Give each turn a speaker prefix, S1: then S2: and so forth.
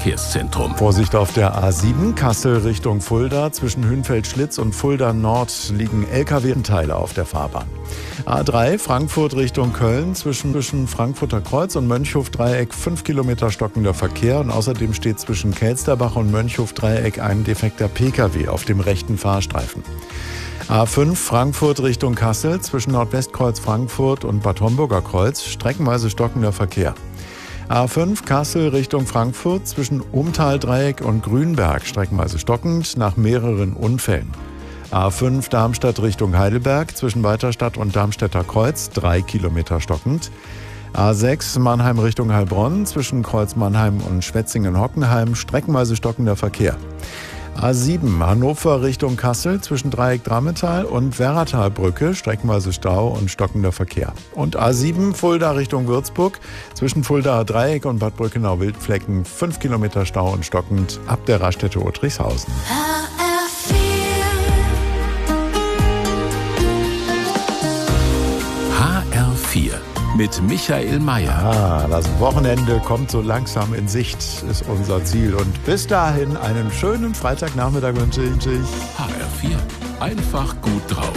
S1: Verkehrszentrum.
S2: Vorsicht auf der A7 Kassel Richtung Fulda. Zwischen Hünfeld-Schlitz und Fulda Nord liegen LKW-Teile auf der Fahrbahn. A3 Frankfurt Richtung Köln. Zwischen Frankfurter Kreuz und Mönchhof-Dreieck 5 Kilometer stockender Verkehr. Und außerdem steht zwischen Kelsterbach und Mönchhof-Dreieck ein defekter Pkw auf dem rechten Fahrstreifen. A5 Frankfurt Richtung Kassel. Zwischen Nordwestkreuz Frankfurt und Bad Homburger Kreuz streckenweise stockender Verkehr. A5 Kassel Richtung Frankfurt. Zwischen Umtal-Dreieck und Grünberg streckenweise stockend nach mehreren Unfällen. A5 Darmstadt Richtung Heidelberg. Zwischen Weiterstadt und Darmstädter Kreuz 3 Kilometer stockend. A6 Mannheim Richtung Heilbronn. Zwischen Kreuz Mannheim und Schwetzingen-Hockenheim streckenweise stockender Verkehr. A7 Hannover Richtung Kassel. Zwischen Dreieck Drammetal und Werratalbrücke streckenweise Stau und stockender Verkehr. Und A7 Fulda Richtung Würzburg. Zwischen Fuldaer Dreieck und Bad Brückenau-Wildflecken 5 Kilometer Stau und stockend ab der Raststätte Otrichshausen.
S1: HR4 mit Michael Mayer.
S2: Das Wochenende kommt so langsam in Sicht, ist unser Ziel. Und bis dahin einen schönen Freitagnachmittag wünsche ich.
S1: HR4, einfach gut drauf.